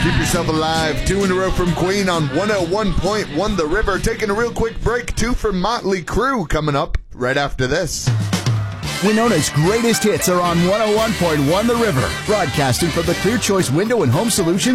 Keep Yourself Alive. 2 in a row from Queen on 101.1 The River. Taking a real quick break. 2 from Motley Crue coming up right after this. Winona's greatest hits are on 101.1 The River. Broadcasting from the Clear Choice Window and Home Solutions